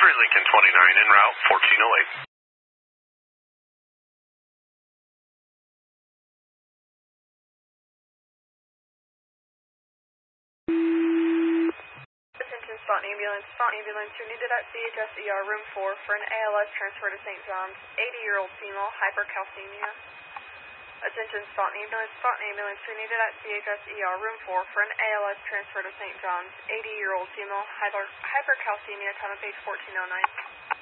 3 Lincoln 29 en route 1408. Attention Spot ambulance, you're needed at CHS-ER room 4 for an ALS transfer to St. John's, 80-year-old female, hypercalcemia. Attention Spot ambulance, you're needed at CHS-ER room 4 for an ALS transfer to St. John's, 80-year-old female, hypercalcemia, time of page 1409.